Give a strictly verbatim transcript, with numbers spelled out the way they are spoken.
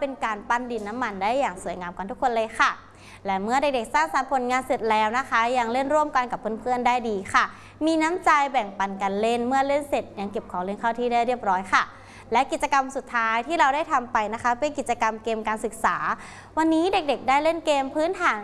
เป็นการปั้นดินน้ำมันได้อย่างสวยงามกันทุกคนเลยค่ะและเมื่อเด็กๆสร้างสรรค์ผลงานเสร็จแล้วนะคะยังเล่นร่วมกันกับเพื่อนๆได้ดีค่ะมีน้ำใจแบ่งปันกันเล่นเมื่อเล่นเสร็จยังเก็บของเล่นเข้าที่ได้เรียบร้อยค่ะและกิจกรรมสุดท้ายที่เราได้ทำไปนะคะเป็นกิจกรรมเกมการศึกษาวันนี้เด็กๆได้เล่นเกมพื้นฐาน